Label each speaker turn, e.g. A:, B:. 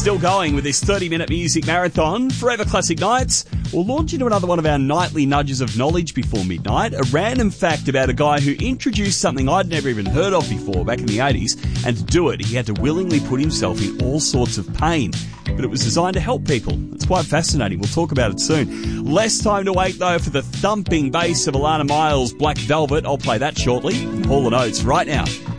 A: Still going with this 30-minute music marathon, Forever Classic Nights. We'll launch into another one of our nightly nudges of knowledge before midnight. A random fact about a guy who introduced something I'd never even heard of before back in the 80s, and to do it, he had to willingly put himself in all sorts of pain. But it was designed to help people. It's quite fascinating. We'll talk about it soon. Less time to wait, though, for the thumping bass of Alana Miles' Black Velvet. I'll play that shortly. Hall & Oates right now.